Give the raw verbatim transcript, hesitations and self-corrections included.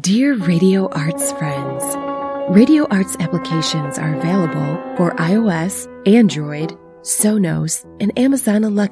Dear Radio Arts friends, Radio Arts applications are available for iOS, Android, Sonos, and Amazon Alexa.